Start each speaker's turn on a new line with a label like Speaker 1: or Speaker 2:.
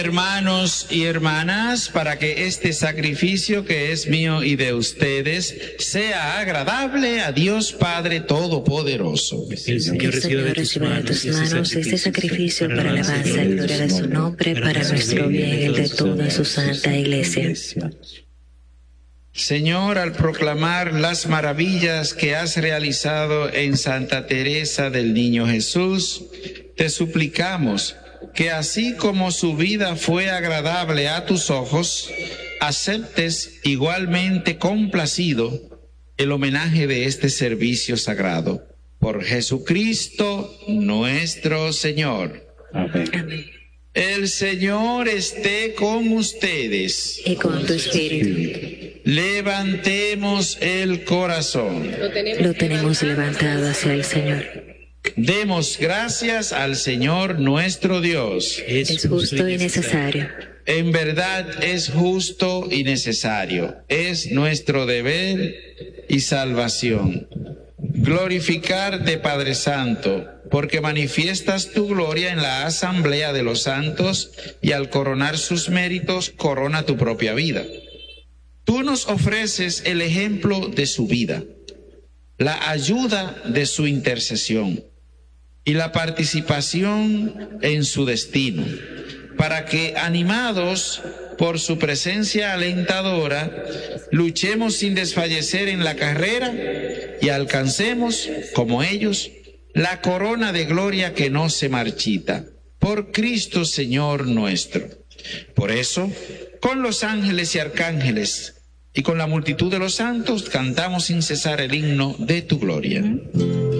Speaker 1: Hermanos y hermanas, para que este sacrificio que es mío y de ustedes sea agradable a Dios Padre Todopoderoso.
Speaker 2: El Señor reciba de tus manos este sacrificio para alabanza y gloria de su nombre, para nuestro bien y el de toda su santa Iglesia.
Speaker 1: Señor, al proclamar las maravillas que has realizado en Santa Teresa del Niño Jesús, te suplicamos que así como su vida fue agradable a tus ojos, aceptes igualmente complacido el homenaje de este servicio sagrado. Por Jesucristo nuestro Señor.
Speaker 3: Amén.
Speaker 2: Amén.
Speaker 1: El Señor esté con ustedes.
Speaker 2: Y con tu espíritu.
Speaker 1: Levantemos el corazón.
Speaker 2: Lo tenemos levantado hacia el Señor.
Speaker 1: Demos gracias al Señor nuestro Dios.
Speaker 2: Es justo y necesario.
Speaker 1: En verdad es justo y necesario. Es nuestro deber y salvación. Glorificarte, Padre Santo, porque manifiestas tu gloria en la asamblea de los santos y al coronar sus méritos, corona tu propia vida. Tú nos ofreces el ejemplo de su vida, la ayuda de su intercesión y la participación en su destino, para que, animados por su presencia alentadora, luchemos sin desfallecer en la carrera y alcancemos, como ellos, la corona de gloria que no se marchita, por Cristo Señor nuestro. Por eso, con los ángeles y arcángeles y con la multitud de los santos, cantamos sin cesar el himno de tu gloria.